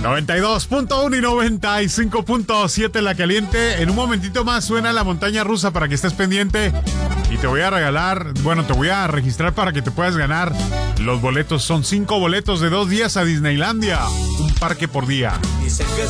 92.1 y 95.7 La Caliente. En un momentito más suena la montaña rusa para que estés pendiente. Y te voy a regalar, te voy a registrar para que te puedas ganar los boletos. Son 5 boletos de 2 días a Disneylandia. Un parque por día. Dicen que